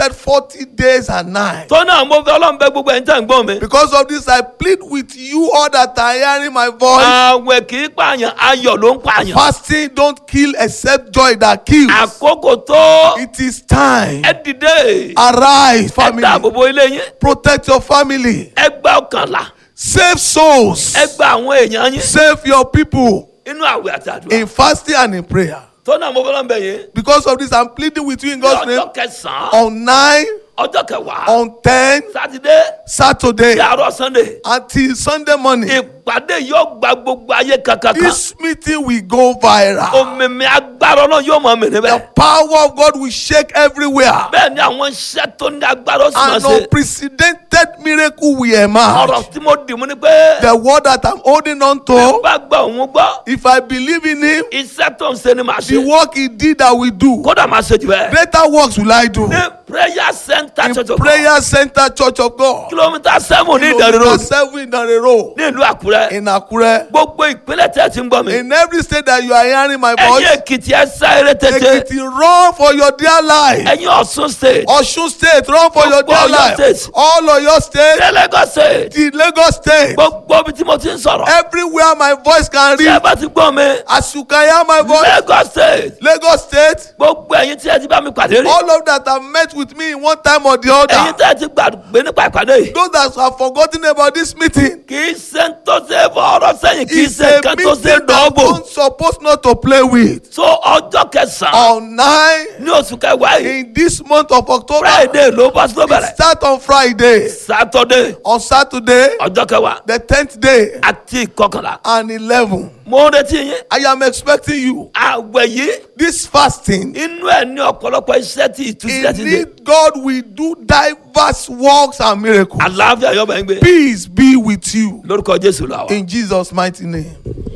fasted 40 days and nights. tó náà mo fẹ́ Ọlọ́run bẹ̀ gbogbo ẹ̀yin tẹ́ ń gbọ́ mi. Because of this, I plead with you all that are hearing my voice. àwẹ̀ kì í pààyàn, ayọ̀ ló ń pààyàn. Fasting don't kill except joy that kills. àkókò tó. It is time. ẹ dìde. Arise, ẹ family. dáàbò bo ilé yín. Protect your family. ẹ gba ọkànlá. Save souls. ẹ gba àwọn èèyàn yín. Save your people inú àwẹ̀ àti àdúrà. in fasting and in prayer. tó náà mo fẹ́ Ọlọ́run bẹ̀ yín. Because of this, I'm pleading with you in ní God's name. ọjọ́ kẹsàn-án. On 9, ọjọ́ kẹwàá. on 10, sátidé. Saturday, sí àárọ̀ Sunday. until Sunday morning. ìpàdé yóò gba gbogbo ayé kankan. This meeting will go viral. òmìnir agbára Ọlọ́run yóò mọ̀ mí The níbẹ̀. power of God will shake everywhere. bẹ́ẹ̀ ni àwọn iṣẹ́ tó ní agbára ó sì máa An ṣe. unprecedented miracle will emerge. ọ̀rọ̀ tí mo dì mú ni pé. The word that I'm holding on ẹ to, bá gbọ́ òun gbọ́. if I believe in Him, iṣẹ́ tó ń ṣe ni màá the ṣe. work He did, I will do. kódà máa ṣe jù bẹ́ẹ̀. Greater works will I do. ní prayer center In church of God. Prayer Center Church of God. kìlómítà 7 ní Ìdànrè Kilometer road 7 in the road. ní ìlú Àkúrẹ́. In Akure. gbogbo ìpínlẹ̀ tí ẹ ti ń gbọ́ mi. In every state that you are hearing my ẹ̀yin voice, Èkìtì ẹ sáré tètè. Ekiti, run for your dear life. ẹ̀yin Ọ̀ṣun state. Osun State, run for your dear Gbogbo Ọ̀yọ́ life. state. All of your state, ní Lagos state. the Lagos State, gbogbo ibi tí mo ti ń sọ̀rọ̀. everywhere my voice can tí ẹ reach. bá ti gbọ́ mi. As you can hear my voice, Lagos state. Lagos State, gbogbo ẹ̀yin tí ẹ ti bá mi pàdé rí. all of that have met with me in one time or the ẹ̀yin other. tí ẹ ti gbàgbé nípa ìpàdé yìí. Those that have forgotten about this meeting, kì í ṣe ń tó ṣe fọ̀rọ̀ sẹ́yìn kì í it's ṣe a nǹkan tó meeting ṣe that dọ́ọ̀bù. don't supposed not to play with. so ọjọ́ kẹsàn-án On 9 ní oṣù kẹwàá yìí. in this month of October, Friday ló bá tó it bẹ̀rẹ̀. start on Friday. Saturday On Saturday, ọjọ́ kẹwàá the 10th day àti ìkọkànlá. and 11. mo ń retí yín. I am expecting you. àwẹ̀ yìí This fasting, inú ẹ̀ ní ọ̀pọ̀lọpọ̀ iṣẹ́ tí ìtúsílẹ̀ ti dé. indeed God will do diverse works and miracles. àlàáfíà yọ̀bẹ̀ ń gbé. Peace be with you. lórúkọ Jésù la wà. In Jesus' mighty name.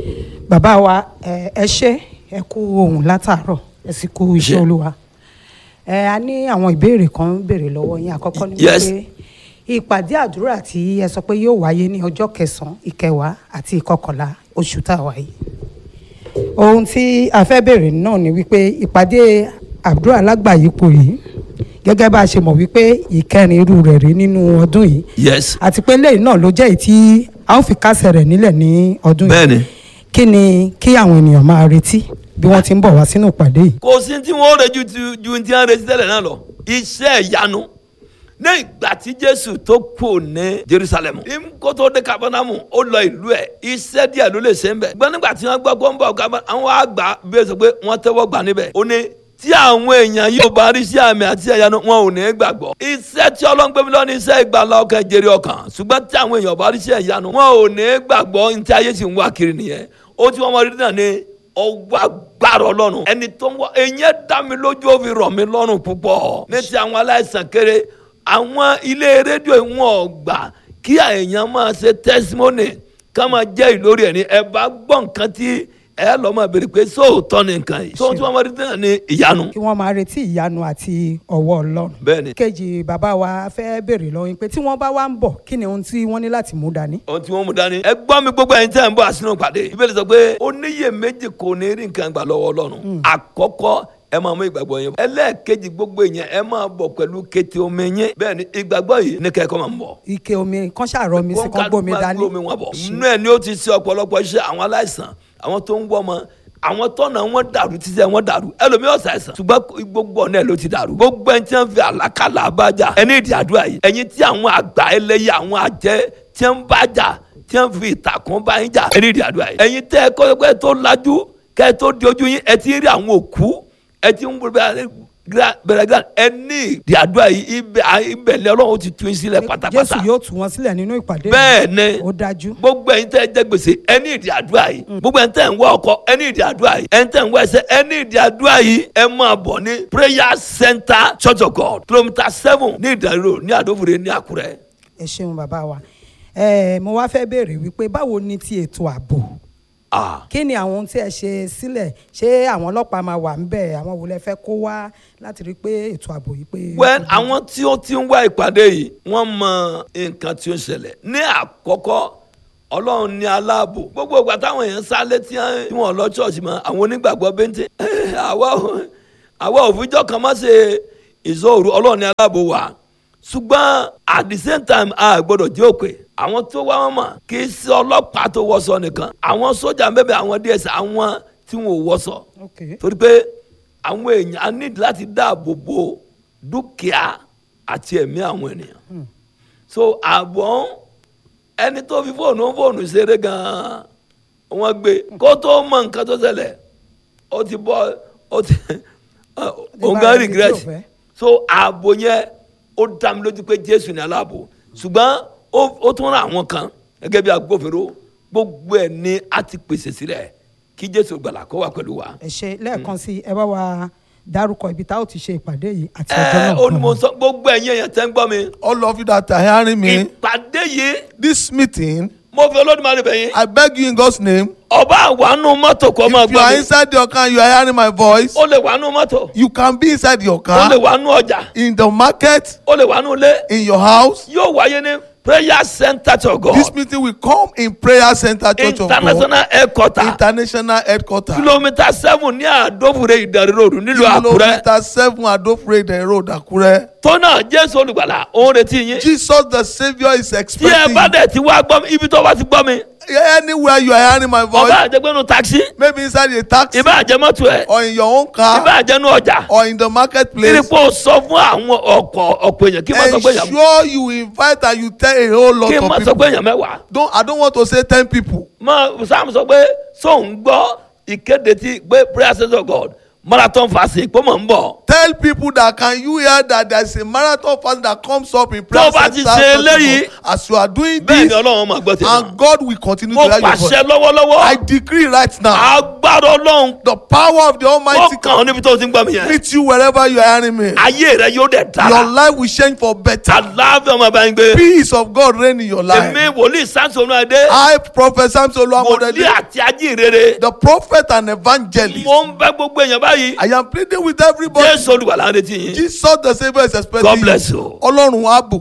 bàbá wa ẹ ṣé ẹ kú ohùn látàárọ̀ ẹ sì kú iṣẹ́ Olúwa. A ní àwọn ìbéèrè kan béèrè lọ́wọ́ yín. àkọ́kọ́ ni Yes. wípé ìpàdé àdúrà tí ẹ sọ pé yóò wáyé ní ọjọ́ kẹsàn-án ìkẹwàá àti ìkọkànlá oṣù tá a wà yìí. ohun tí a fẹ́ béèrè náà ni wípé ìpàdé àdúrà lágbàáyípo yìí gẹ́gẹ́ bá a ṣe mọ̀ wípé ìkẹrin irú rẹ̀ rí nínú ọdún yìí. yes. àti pé lẹ́yìn náà ló jẹ́ èyí tí a ó fi kásẹ̀ rẹ̀ nílẹ̀ ní ọdún yìí. bẹ́ẹ̀ni. kí ni kí àwọn ènìyàn máa retí bí wọ́n ti ń bọ̀ wá sínú ìpàdé yìí. kò sí tí wọ́n rẹ̀ ju tí wọ́n retí tẹ́lẹ̀ náà lọ. iṣẹ́ ìyanu ní ìgbà tí Jésù tó kù ní Jerusalem. kó tó dé Kápánámù ó lọ ìlú ẹ̀. iṣẹ́ díẹ̀ ló lè ṣe ń bẹ̀. gbọ́n nígbà tí wọ́n gbọ́ pé ń bọ̀ àwọn àgbà bí ó sọ pé wọ́n tẹ́wọ́ gbà níbẹ̀. ó ní tí àwọn èèyàn yóò bá rí sí àmì àti ìyanu wọn ò ní gbàgbọ́. iṣẹ́ tí Ọlọ́run gbé mi lọ ní iṣẹ́ ìgbàlà ọkàn jèrè ọkàn. ṣùgbọ́n tí àwọn èèyàn bá rí sí ìyanu wọn ò ní gbàgbọ́ ní tí ayé sì ń wá kiri nìyẹn. ó tí wọ́n mọ rí náà ní ọwọ́ agbára Ọlọ́run. ẹni tó ń wá èèyàn dá mi lójú ó fi rọ̀ mí lọ́rùn púpọ̀. ní ti àwọn aláìsàn kéré àwọn ilé rédíò wọn ò gbà kí èèyàn máa ṣe testimony ká máa jẹ́ ìlórí ẹ̀ ní ẹ bá gbọ́ nǹkan tí ẹ lọ́ máa béèrè pé sóòótọ́ ni nǹkan yìí. tó tí wọ́n máa rí náà ní ìyanu. kí wọ́n máa retí ìyanu àti ọwọ́ Ọlọ́run. bẹ́ẹ̀ni. kejì bàbá wa fẹ́ béèrè lọ́wọ́ yín pé tí wọ́n bá wá ń bọ̀ kí ni ohun tí wọ́n ní láti mú dání. ohun tí wọ́n mú dání. ẹ gbọ́ mi gbogbo ẹ̀yin tẹ́ ń bọ̀ àsínú pàdé. Bíbélì sọ pé oníyèméjì kò ní rí nǹkan gbà lọ́wọ́ Ọlọ́run. àkọ́kọ́ ẹ máa mú ìgbàgbọ́ yẹn bọ̀. ẹlẹ́ẹ̀kejì gbogbo èèyàn ẹ máa bọ̀ pẹ̀lú kété omi yẹn. bẹ́ẹ̀ni ìgbàgbọ́ yìí ní kẹ́kọ̀ọ́ máa ń bọ̀. ike omi kan ṣàrọ mi sí kan gbómi dání. inú ẹ̀ ni ó ti ṣe ọ̀pọ̀lọpọ̀ iṣẹ́ àwọn aláìsàn àwọn tó ń wọ́ ọmọ àwọn tọ́nà wọn dàrú títí wọn dàrú ẹlòmíì ọ̀sà ẹ̀sán ṣùgbọ́n gbogbo ọ̀nà ẹ̀ ló ti dàrú. gbogbo ẹni tí wọ́n fi àlákàlà abájà ẹni ìdí àdúrà yìí ẹ̀yin tí àwọn àgbà ẹlẹ́yẹ àwọn àjẹ́ tí wọ́n bá jà tí wọ́n fi ìtàkùn bá yín jà ẹni ìdí àdúrà yìí ẹ̀yin tẹ́ ẹ kọ́ pé tó lajú kẹ́ ẹ tó di ojú yín ẹ ti rí àwọn òkú ẹ ti ń bẹ̀rẹ̀ ẹni ìdí àdúrà yìí ibẹ̀lẹ̀ Ọlọ́run ti tú yín sílẹ̀ pátápátá. Jésù yóò tú wọn sílẹ̀ nínú ìpàdé. bẹ́ẹ̀ ni ó dájú. gbogbo ẹ̀yin tẹ́ ẹ jẹ gbèsè ẹni ìdí àdúrà yìí gbogbo ẹ̀yin tẹ́ ẹ ń wá ọkọ ẹni ìdí àdúrà yìí ẹ̀yin tẹ́ ẹ ń wá ẹsẹ̀ ẹni ìdí àdúrà yìí ẹ máa bọ̀ ní Prayer Center Church of God kìlómítà 7 ní Ìdànrè ní Àdófòrè ní Àkúrẹ́. ẹ ṣeun bàbá wa mo wá fẹ́ béèrè wípé báwo ni ti ètò ààbò kí ni àwọn ohun tí ẹ ṣe sílẹ̀ ṣé àwọn ọlọ́pàá máa wà ńbẹ̀ àwọn wo lẹ fẹ́ kó wá láti rí pé ètò ààbò yìí pé. wẹ́n àwọn tí ó ti ń wá ìpàdé yìí wọ́n mọ nǹkan tí ó ń ṣẹlẹ̀ ní àkọ́kọ́ Ọlọ́run ní aláàbò gbogbo ìgbà táwọn èèyàn sálé tí wọ́n lọ ṣọ́ọ̀ṣì mọ́ àwọn onígbàgbọ́ bẹ́ńtẹ́ àwa òfijọ́ kan má ṣe ìṣòro ọlọ́run ní aláàbò wa ṣùgbọ́n at the same time a gbọ́dọ̀ jẹ́ òpè àwọn tó wá wọn mọ̀ kì í ṣe ọlọ́pàá tó wọṣọ nìkan àwọn sójà bẹ́ẹ̀ àwọn DSS àwọn tí wọn ò wọṣọ torí pé àwọn èèyàn á nídìí láti dáàbò bo dúkìá àti ẹ̀mí àwọn ènìyàn so àbọ̀ ẹni tó fi fóònù ṣeré gan-an wọ́n gbé kó tó mọ nǹkan tó ṣẹlẹ̀ ó ti bọ́ ó ti òǹgá regret so ààbò yẹn ó dá mi lójú pé Jésù ní aláàbò ṣùgbọ́n ó tún ra àwọn kan gẹ́gẹ́ bí agbófinró gbogbo ẹ̀ ni a ti pèsè sílẹ̀ kí Jésù gbàlà kó wà pẹ̀lú wa. ẹ ṣe lẹ́ẹ̀kan sí ẹ bá wa dárúkọ ibi tá ò ti ṣe ìpàdé yìí àti ọjọ́ náà. ó ní mo sọ gbogbo ẹ̀yin èèyàn tẹ́ ń gbọ́ mi. all of you that are hearing me. ìpàdé yìí. this meeting. mo fi Olódùmarè bẹ̀ yín. I beg you in God's name. ọba àwánú mọ́tò kọ́ máa gbọ́ mi. if you are inside your car you are hearing my voice. ó lè wánú mọ́tò. you can be inside your car. ó lè wánú ọjà. in the market. ó lè wánú ilé. in your house. yóò wáyé ní prayer center to God. this meeting will come in prayer center church of God. international headquarter. international headquarter. kilomita 7 ní Àdófure Ìdànrè road nílùú Àkúrẹ́. kilomita 7 Àdófure Ìdànrè road Àkúrẹ́. tó náà Jésù olùgbàlà ó ń retí yín. Jesus the saviour is tí ẹ expecting bá dẹ̀ ti wá gbọ́ mi ibi tó bá ti gbọ́ mi. anywhere you are hearing my voice. ọba àjẹgbẹ́nu taxi. maybe inside a taxi. ìbá àjẹmọ́tò ẹ̀. or in your own car. ìbá àjẹnu ọjà. or in the marketplace. kírípò sọ fún àwọn ọ̀pọ̀ èèyàn kí n má sọ pé èèyàn. ensure you invite and you tell a whole lot kí n of má people. sọ pé èèyàn mẹ́wàá. I don't want to say 10 people. Sam sọ pé sóun gbọ́ ìkéde tí pé prayer center of God marathon fasting pé mò ń bọ̀. tell people that can you hear that there is a marathon fast that comes up in prayer tó bá ti center ṣe eléyìí. as you are doing bẹ́ẹ̀ this. ni Ọlọ́run máa gbọ́ tèmi. and God will continue mo to hear your voice. pàṣẹ lọ́wọ́lọ́wọ́. I decree right now. agbára Ọlọ́run. the power of the Almighty ó kàn ọ́ níbi tó ti ń gbọ́ mi yẹn. meet you wherever you are hearing me. ayé rẹ yóò dẹ̀ dára. your life will change for better. àlàáfíà ọmọ bá ń gbé. peace of God reign in your life. èmi wòlíì Samson Olúwadé. I Prophet Samson Olúwadé. wòlíì àti ajínrere. the prophet and evangelist. mo ń bẹ̀ gbogbo èèyàn báyìí. I am pleading with everybody. Jésù olùgbàlà ń retí yín. Jesus the saviour is expecting God bless you. Ọlọ́run á bùkún.